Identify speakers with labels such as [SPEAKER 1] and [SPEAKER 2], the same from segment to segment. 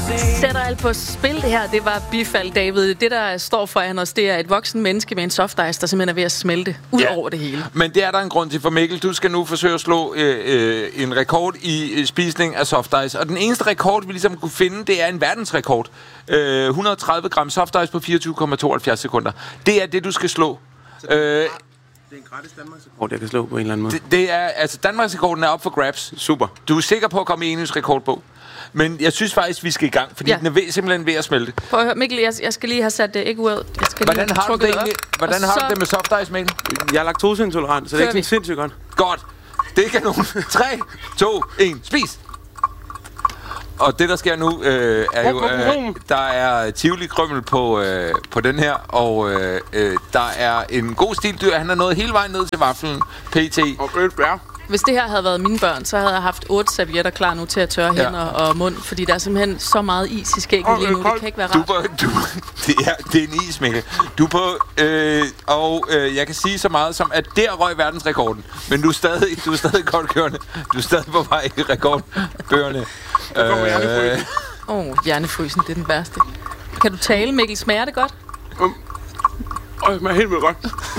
[SPEAKER 1] Sætter alt på spil det her, det var bifald, David. Det, der står foran os, det er et voksen menneske med en soft ice, der simpelthen er ved at smelte ud over det hele.
[SPEAKER 2] Men det er der en grund til for Mikkel. Du skal nu forsøge at slå en rekord i spisning af soft ice. Og den eneste rekord, vi ligesom kunne finde, det er en verdensrekord. 130 gram soft ice på 24,72 sekunder. Det er det, du skal slå.
[SPEAKER 3] Det er en gratis Danmarksrekord, jeg kan slå på en eller anden måde.
[SPEAKER 2] Det er, altså, Danmarksrekorden er op for grabs.
[SPEAKER 3] Super.
[SPEAKER 2] Du er sikker på at komme i en rekord på. Men jeg synes faktisk, vi skal i gang, fordi den er simpelthen ved at smelte.
[SPEAKER 1] Prøv at høre, Mikkel, jeg skal lige have sat ikke ud.
[SPEAKER 2] Hvordan har du det med soft ice, Mikkel?
[SPEAKER 3] Jeg er laktoseintolerant, så det er ikke sindssygt godt.
[SPEAKER 2] Godt. Det kan nogen. 3, 2, 1, spis! Og det, der sker nu, er jo, der er Tivoli-krømmel på den her, og der er en god stildyr. Han er nået hele vejen ned til vaflen, PT.
[SPEAKER 3] Og bær.
[SPEAKER 1] Hvis det her havde været mine børn, så havde jeg haft 8 servietter klar nu til at tørre hænder og mund, fordi der er simpelthen så meget is i skægget lige nu. Det kan ikke være rart.
[SPEAKER 2] Det er en is, Mikkel. Du er på, jeg kan sige så meget som, at der røg verdensrekorden. Men du er stadig godt kørende. Du er stadig på vej i rekordbøgerne.
[SPEAKER 1] Hjernefrysen, det er den værste. Kan du tale, Mikkel? Smager det godt?
[SPEAKER 3] Det smager helt vildt godt.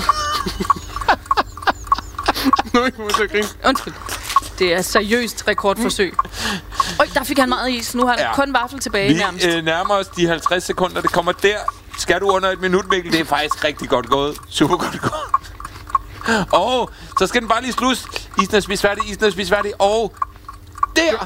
[SPEAKER 3] Nu ikke må grine.
[SPEAKER 1] Undskyld. Det er seriøst rekordforsøg. Der fik han meget is. Nu har han kun vaffel tilbage nærmest.
[SPEAKER 2] Vi nærmer os de 50 sekunder. Det kommer der. Skal du under et minut, Mikkel? Det er faktisk rigtig godt gået. Super godt gået. Så skal den bare lige slus. Isen er spist færdig. Og der!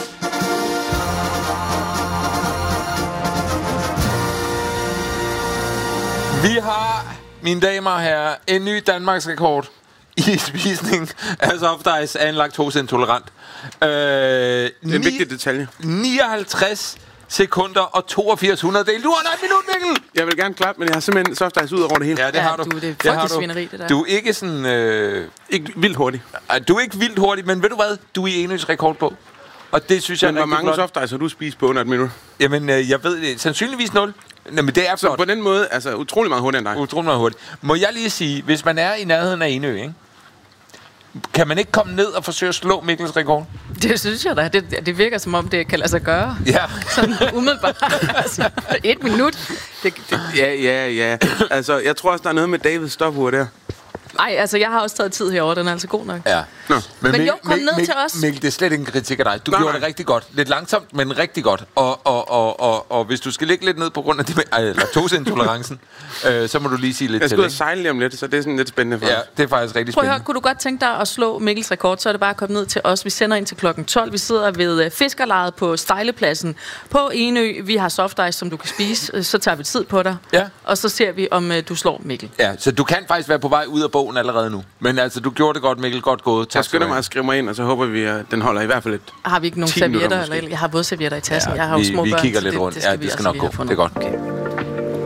[SPEAKER 2] Vi har, mine damer og herrer, en ny Danmarksrekord i spisning af soft ice af en laktoseintolerant.
[SPEAKER 3] Det er en vigtig detalje.
[SPEAKER 2] 59 sekunder og 82 hundrededele. Du har et minut, Mikkel!
[SPEAKER 3] Jeg vil gerne klappe, men jeg har simpelthen soft ice ud over det hele.
[SPEAKER 2] Ja, det har du.
[SPEAKER 1] Det er faktisk svineri, det der.
[SPEAKER 2] Du er ikke sådan...
[SPEAKER 3] Ikke vildt hurtig.
[SPEAKER 2] Du er ikke vildt hurtig, men ved du hvad? Du er i Enøs rekord på. Og det synes jeg
[SPEAKER 3] men hvor mange soft ice har du spist på under et minut?
[SPEAKER 2] Jamen, jeg ved det. Sandsynligvis 0. Men det er
[SPEAKER 3] så på den måde, altså utrolig meget hurtigere end dig.
[SPEAKER 2] Utrolig meget hurtigt. Må jeg lige sige, hvis man er i nærheden af Enø, ikke? Kan man ikke komme ned og forsøge at slå Mikkels rekord?
[SPEAKER 1] Det synes jeg da. Det virker som om, det kan lade sig gøre.
[SPEAKER 2] Ja.
[SPEAKER 1] Sådan umiddelbart. Altså, 1 minut.
[SPEAKER 3] Ja. Altså, jeg tror også, der er noget med Davids stopur der.
[SPEAKER 1] Nej, altså, jeg har også taget tid herovre. Den er altså god nok.
[SPEAKER 2] Ja.
[SPEAKER 1] Men jo, kom ned til os.
[SPEAKER 2] Mikkel, det er slet ikke en kritik af dig. Du gjorde det rigtig godt. Lidt langsomt, men rigtig godt. Og hvis du skal ligge lidt ned på grund af det med laktoseintolerencen, så må du lige sige lidt til det.
[SPEAKER 3] Jeg skal ud og sejle lige om lidt, så det er sådan lidt spændende for os.
[SPEAKER 2] Ja, det er faktisk rigtig spændende.
[SPEAKER 1] Prøv at høre, kunne du godt tænke dig at slå Mikkels rekord, så er det bare at komme ned til os. Vi sender ind til klokken 12. Vi sidder ved fiskerlejet på Stejlepladsen på Enø. Vi har soft ice, som du kan spise. Så tager vi tid på dig.
[SPEAKER 2] Ja.
[SPEAKER 1] Og så ser vi, om du slår Mikkel.
[SPEAKER 2] Ja, så du kan faktisk være på vej ud af bogen allerede nu. Men altså, du gjorde det godt, Mikkel. Godt gået.
[SPEAKER 3] Jeg skynder mig at skrive mig ind, og så håber vi, at den holder i hvert fald et.
[SPEAKER 1] Har vi ikke nogen servietter? Eller? Jeg har både servietter i tassen. Jeg har jo små børn.
[SPEAKER 2] Vi kigger lidt rundt. Ja, det skal nok gå. Det er godt.
[SPEAKER 1] Okay.